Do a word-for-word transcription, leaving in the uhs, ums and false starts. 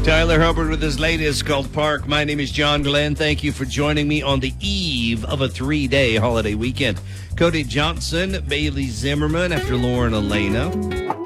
Tyler Hubbard with his latest called Park. My name is John Glenn. Thank you for joining me on the eve of a three-day holiday weekend. Cody Johnson, Bailey Zimmerman after Lauren Elena.